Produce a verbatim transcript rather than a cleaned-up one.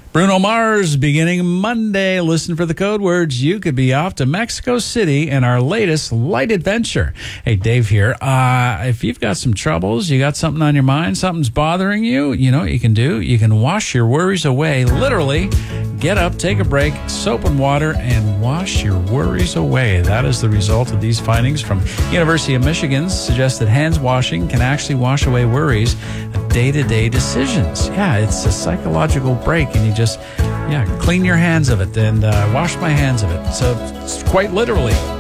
Bruno Mars beginning Monday. Listen for the code words. You could be off to Mexico City in our latest light adventure. Hey, Dave here. Uh, if you've got some troubles, you got something on your mind, something's bothering you, you know what you can do? You can wash your worries away. Literally, get up, take a break, soap and water, and wash your worries away. That is the result of these findings from University of Michigan. Suggest that hands washing can actually wash away worries of day-to-day decisions. Yeah, it's a psychological break, and you just, yeah, clean your hands of it and uh, wash my hands of it. So it's quite literally.